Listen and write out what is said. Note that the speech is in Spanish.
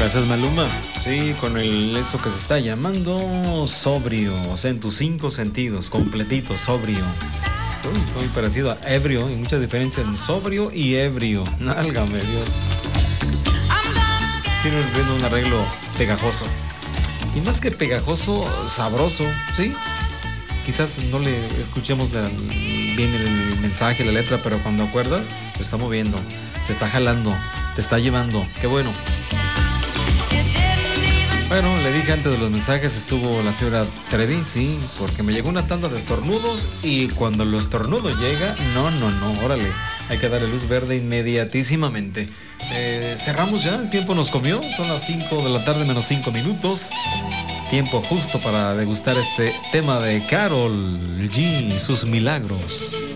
Gracias, Maluma. Sí, con eso que se está llamando sobrio, o sea, en tus 5 sentidos, completito, sobrio. Muy parecido a ebrio, y mucha diferencia en sobrio y ebrio. Nálgame Dios. Tiene un arreglo pegajoso. Y más que pegajoso, sabroso, ¿sí? Quizás no le escuchemos bien el mensaje, la letra, pero cuando acuerda, se está moviendo, se está jalando, te está llevando. ¡Qué bueno! Bueno, le dije antes de los mensajes, estuvo la señora Trevi, sí, porque me llegó una tanda de estornudos y cuando el estornudo llega, no, órale, hay que darle luz verde inmediatísimamente. Cerramos ya, el tiempo nos comió, son las 5 de la tarde menos 5 minutos. Tiempo justo para degustar este tema de Karol G y sus milagros.